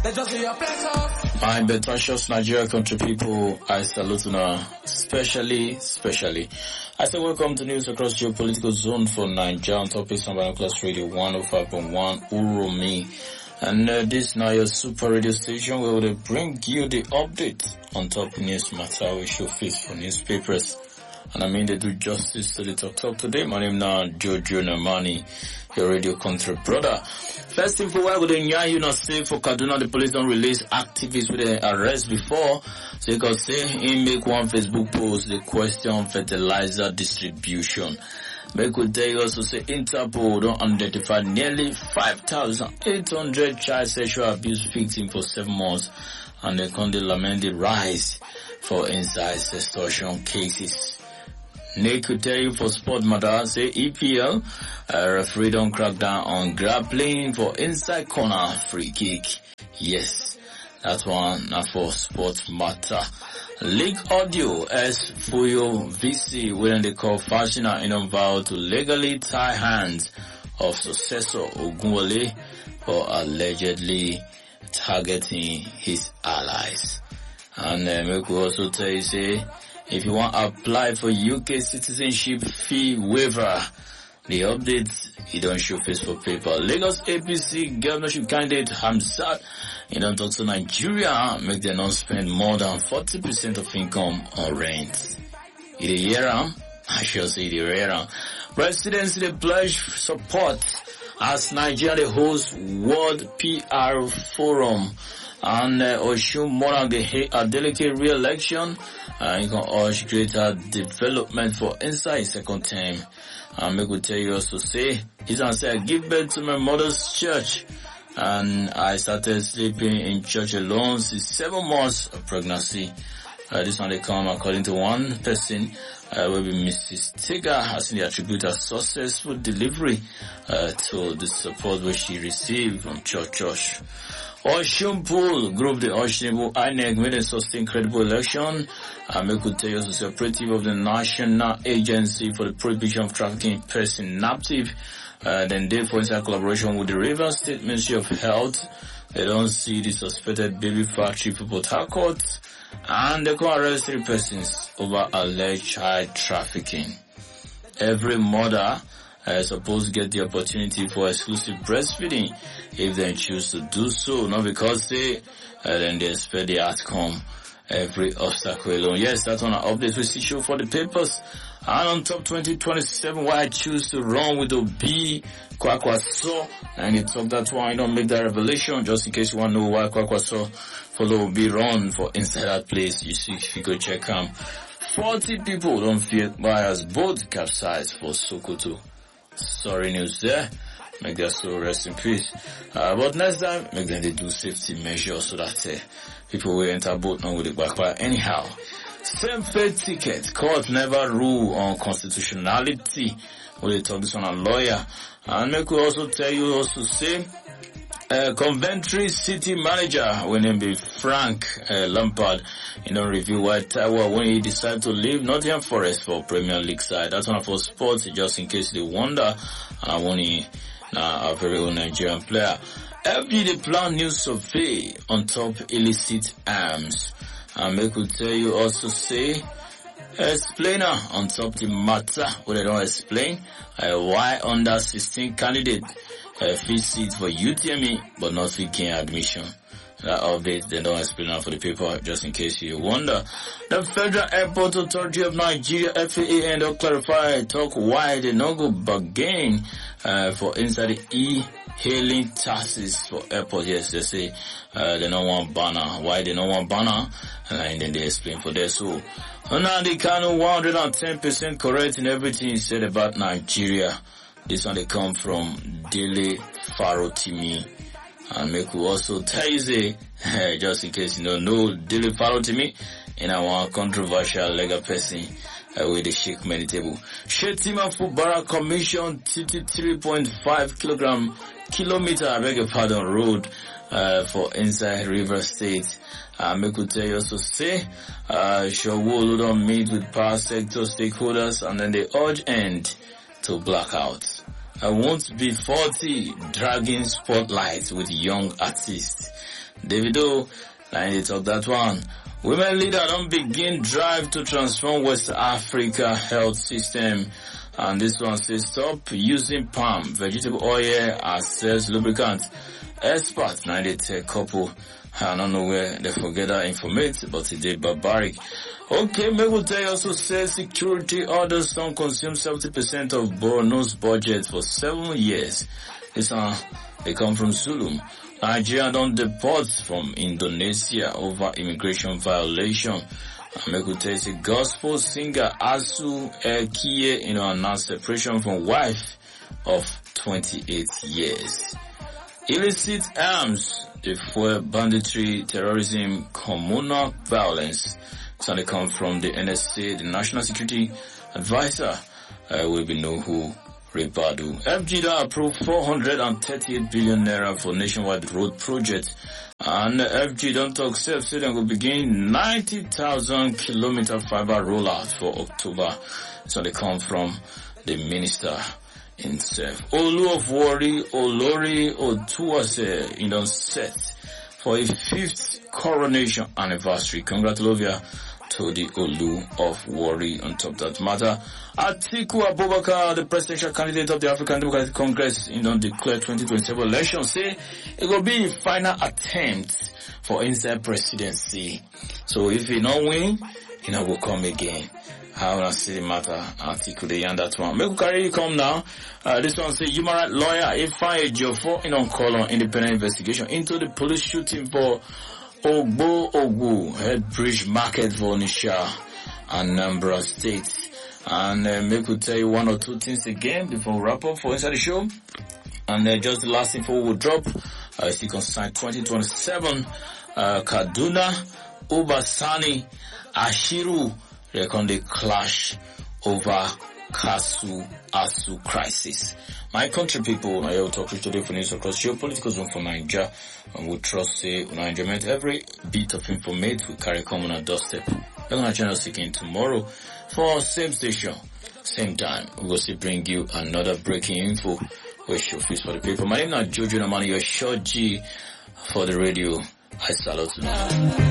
My Betrocious Nigeria country people, I salute you now, especially. I say welcome to news across geopolitical zone for Nigeria on topics on Binoculars Radio 105.1 Uromi. And this now your super radio station where we bring you the update on top news matter we show face for newspapers. And I mean they do justice to the talk today. My name now Jojo Namani, your radio country brother. First info why would you not say for Kaduna the police don't release activists with the arrest before. So you can say he make one Facebook post the question fertilizer distribution. Make we tell you also say Interpol don't identify nearly 5,800 child sexual abuse victims for 7 months, and they can lament the rise for incest extortion cases. Nick could tell you for sport matter, say EPL, referee don't crack down on grappling for inside corner free kick. Yes, that one now for sport matter. League audio as Fuyo VC when they call Fashina in vow to legally tie hands of successor Ogunwole for allegedly targeting his allies. And we could also tell you say, if you want to apply for UK citizenship fee waiver, the updates, you don't show face for paper. Lagos APC governorship candidate Hamzat, you don't talk to Nigeria, make them not spend more than 40% of income on rent. In the year, I shall say the year. Presidency they pledge support as Nigeria hosts World PR Forum. And Oshun Monarch a delicate re-election. You can urge greater development for inside second term. And make we tell you also say, he's gonna say I give birth to my mother's church. And I started sleeping in church alone since 7 months of pregnancy. This one they come according to one person, will be Mrs. Tigger has been attributed a successful delivery, to the support which she received from church. Oshunpool Group, the Oshunpool INEC made a sustained credible election. I could tell you as a operative of the National Agency for the Prohibition of Trafficking in Person, NAPTIP, then they for inside collaboration with the Rivers State Ministry of Health. They don't see the suspected baby factory for Port Harcourt, and they can arrest 3 persons over alleged child trafficking. Every mother supposed to get the opportunity for exclusive breastfeeding if they choose to do so, not because then they expect the outcome every obstacle alone. Yes, that's on our update we see show for the papers. And on top 2027, why I choose to run with Obi Kwakwaso, and it's up that one, you don't make that revelation, just in case you want to know why Kwakwaso follow Obi run for inside that place. You see, if you go check 40 people don't fear buyers both capsized for Sokoto. Sorry news there. Make their soul rest in peace. But next time, make them they do safety measures so that people will enter boat now with the backfire. Anyhow, same faith ticket. Court never rule on constitutionality. We talk this on a lawyer. And make we also tell you also say, Coventry City manager, when name be Frank Lampard, review why Taiwo when he decided to leave Nottingham Forest for Premier League side. That's one for sports, just in case they wonder. And I want a very own Nigerian player. FB the plan new survey on top illicit arms. And make we tell you also say, explainer on top the matter where they don't explain why under 16 candidate free seat for UTME but not free gain admission. That update they don't explain now for the paper, just in case you wonder. The Federal Airport Authority of Nigeria FAA and don't clarify talk why they not go bargain for inside the e-hailing taxes for airport. Yes, they say they don't want banner. Why they don't want banner? And then they explain for that. So Nnamdi Kanu 110% correct in everything he said about Nigeria. This one they come from Dele Farotimi. And make we also tell you say, just in case you don't know Dele Farotimi, in our controversial legal person with the Sheikh Meditable. Shetima Fubara Commission 33.5 kilometer, I beg your pardon, road for inside River State. Make we tell you also say, Shawolu don't meet with power sector stakeholders and then they urge end to blackouts. I won't be 40, dragging spotlight with young artists. Davido, I need to talk that one. Women leader don't begin drive to transform West Africa health system. And this one says stop using palm vegetable oil as sales lubricant. Experts, now they tell couple. I don't know where they forget that information, but it did barbaric. Okay, Megutay also says security orders don't consume 70% of Borno's budget for 7 years. This one, they come from Sulum. Nigeria don't deport from Indonesia over immigration violation. Megutay is a gospel singer Asu Ekiye, announced separation from wife of 28 years. Illicit arms, the fuel banditry, terrorism, communal violence. So they come from the NSA, the National Security Advisor, will be know who Rebadu. FG don't approve 438 billion naira for nationwide road project. And FG don't talk self, so they will begin 90,000 kilometer fiber rollout for October. So they come from the minister himself. Olu of Warri, Olori Otuase, set for a 5th coronation anniversary. Congratulations to the Olu of Warri on top of that matter. Atiku Abubakar, the presidential candidate of the African Democratic Congress, declared 2027 election, say it will be a final attempt for inside presidency. So if he not win, he not will come again. How I see the matter, articulate and that one. Make carry come now. This one say human rights lawyer Ifeanyi Ejiofor on call on independent investigation into the police shooting for Ogbo Head Bridge Market for Onitsha, Anambra State. And make we tell you one or two things again before we wrap up for inside the show. And just the last info we'll drop. You can sign 2027. Kaduna, Obasani, Ashiru. Reckon they clash over Asu crisis. My country people, I will talk to you today for news across geopolitical zone for Nigeria, and we trust say Nigeria met every bit of information we carry come on our doorstep. We're gonna join us again tomorrow for same station, same time. We will still bring you another breaking info with show fees for the people. My name is Jojo Namani, your short G for the radio. I salute you.